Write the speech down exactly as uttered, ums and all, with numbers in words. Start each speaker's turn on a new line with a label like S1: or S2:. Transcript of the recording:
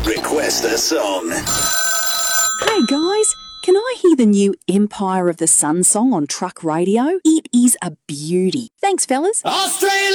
S1: Request a song.
S2: Hey guys, can I hear the new Empire of the Sun song on Truck Radio? It is a beauty. Thanks, fellas.
S3: Australia!